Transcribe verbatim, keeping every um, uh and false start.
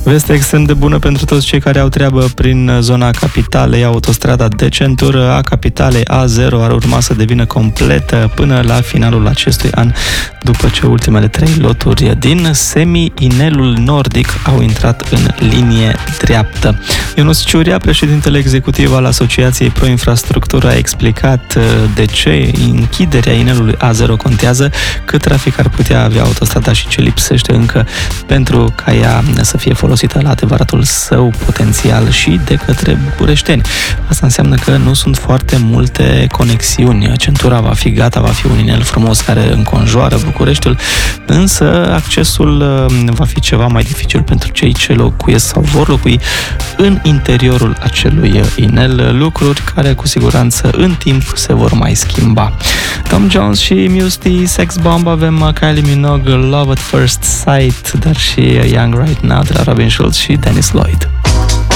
Veste extrem de bună pentru toți cei care au treabă prin zona capitalei. Autostrada de centură a capitalei A zero ar urma să devină completă până la finalul acestui an, după ce ultimele trei loturi din semi-inelul nordic au intrat în linie dreaptă. Ionuț Ciuria, președintele executiv al Asociației Pro Infrastructură, a explicat de ce închiderea inelului A zero contează, cât trafic ar putea avea autostrada și ce lipsește încă pentru ca ea să fie folosită la adevăratul său potențial și de către bucureșteni. Asta înseamnă că nu sunt foarte multe conexiuni. Centura va fi gata, va fi un inel frumos care înconjoară Bucureștiul, însă accesul va fi ceva mai dificil pentru cei ce locuiesc sau vor locui în interiorul acelui inel, lucruri care cu siguranță în timp se vor mai schimba. Tom Jones și Muse T, Sex Bomb, avem Kylie Minogue, Love at First Sight, dar și Young Right Now de la Robin Schulz și Dennis Lloyd.